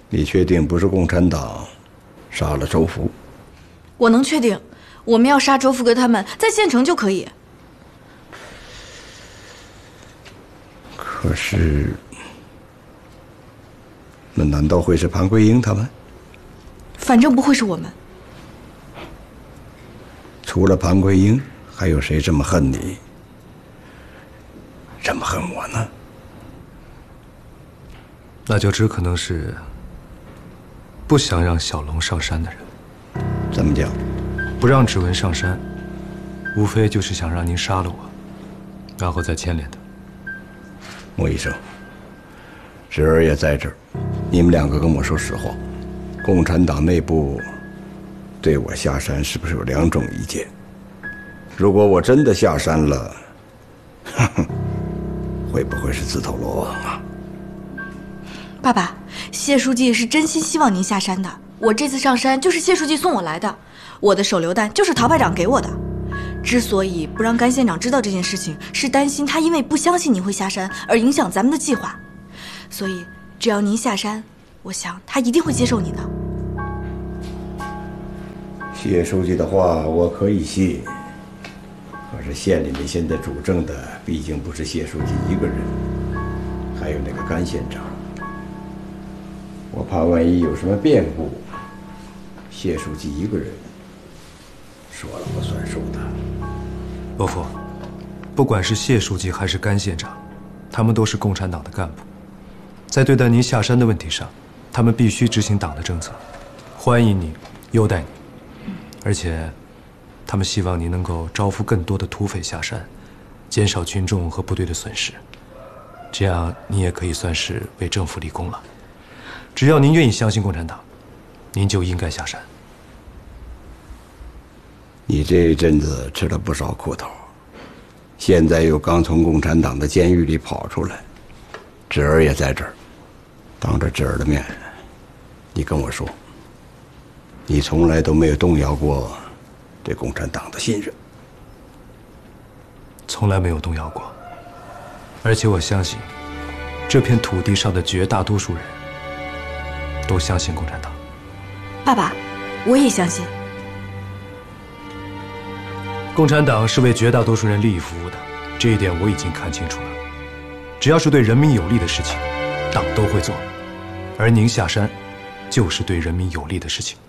你确定不是共产党杀了周福？ 我能确定，我们要杀周福哥他们，在县城就可以。 可是，那难道会是潘桂英他们？ 反正不会是我们。 除了潘桂英，还有谁这么恨你，这么恨我呢？ 那就只可能是不想让小龙上山的人。 怎么讲？ 不让芷文上山，无非就是想让您杀了我，然后再牵连他。 莫医生，芷儿也在这儿，你们两个跟我说实话，共产党内部对我下山是不是有两种意见？如果我真的下山了，会不会是自投罗网啊？ 爸爸，谢书记是真心希望您下山的。我这次上山就是谢书记送我来的，我的手榴弹就是陶排长给我的。之所以不让甘县长知道这件事情，是担心他因为不相信你会下山而影响咱们的计划。所以只要您下山，我想他一定会接受你的。 谢书记的话我可以信，可是县里面现在主政的毕竟不是谢书记一个人，还有那个甘县长。我怕万一有什么变故，谢书记一个人说了不算数的。 伯父，不管是谢书记还是甘县长，他们都是共产党的干部，在对待您下山的问题上，他们必须执行党的政策，欢迎你，优待你，而且他们希望您能够招呼更多的土匪下山，减少群众和部队的损失，这样你也可以算是为政府立功了。只要您愿意相信共产党，您就应该下山。 你这一阵子吃了不少苦头，现在又刚从共产党的监狱里跑出来，芷儿也在这儿，当着芷儿的面，你跟我说，你从来都没有动摇过对共产党的信任。 从来没有动摇过，而且我相信，这片土地上的绝大多数人都相信共产党。 爸爸，我也相信。 共产党是为绝大多数人利益服务的，这一点我已经看清楚了。只要是对人民有利的事情，党都会做，而您下山，就是对人民有利的事情。